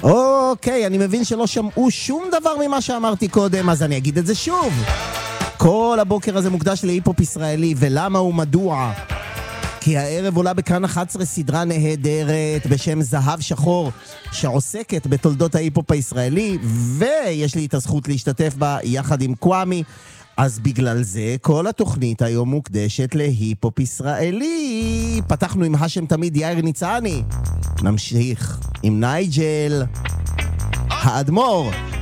אוקיי, אני מבין שלא שמעו שום דבר ממה שאמרתי קודם, אז אני אגיד את זה שוב. כל הבוקר הזה מוקדש להיפופ ישראלי, ולמה ומדוע? כי הערב עולה בכאן 11 סדרה נהדרת בשם זהב שחור, שעוסקת בתולדות ההיפופ הישראלי, ויש לי את הזכות להשתתף בה יחד עם קוואמי. אז בגלל זה כל התוכנית היום מוקדשת להיפופ ישראלי. פתחנו עם השם תמיד יאיר ניצני, נמשיך עם נייג'ל האדמו"ר.